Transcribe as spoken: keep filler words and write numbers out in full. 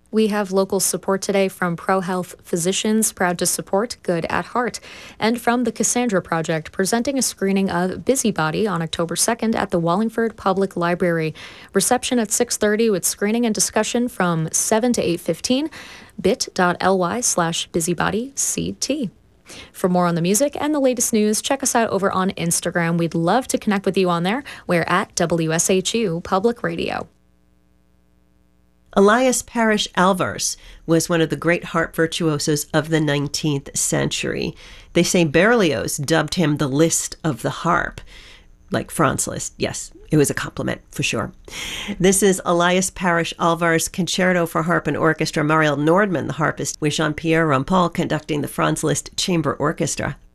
We have local support today from ProHealth Physicians, proud to support Good at Heart, and from the Cassandra Project, presenting a screening of Busybody on October second at the Wallingford Public Library. Reception at six thirty with screening and discussion from seven to eight fifteen, bit.ly slash busybodyct. For more on the music and the latest news, check us out over on Instagram. We'd love to connect with you on there. We're at W S H U Public Radio. Elias Parrish Alvarez was one of the great harp virtuosos of the nineteenth century. They say Berlioz dubbed him the Liszt of the harp, like Franz Liszt. Yes, it was a compliment for sure. This is Elias Parrish Alvarez Concerto for Harp and Orchestra. Mariel Nordman, the harpist, with Jean-Pierre Rampal conducting the Franz Liszt Chamber Orchestra.